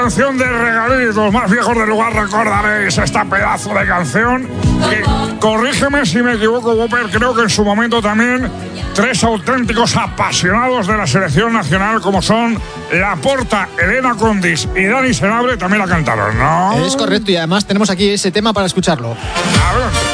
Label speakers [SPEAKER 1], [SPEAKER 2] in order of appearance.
[SPEAKER 1] canción de regalitos. Los más viejos del lugar recordaréis esta pedazo de canción. Que, corrígeme si me equivoco, Whopper, creo que en su momento también tres auténticos apasionados de la selección nacional como son Laporta, Elena Condis y Dani Senabre también la cantaron, ¿no?
[SPEAKER 2] Es correcto, y además tenemos aquí ese tema para escucharlo.
[SPEAKER 1] A ver.